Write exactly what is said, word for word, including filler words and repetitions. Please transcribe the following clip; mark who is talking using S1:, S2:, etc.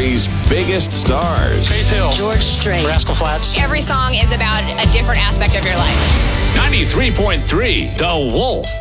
S1: country's biggest stars.
S2: Faith Hill,
S3: George Strait,
S2: Rascal Flatts.
S4: Every song is about a different aspect of your life.
S5: ninety-three point three The Wolf.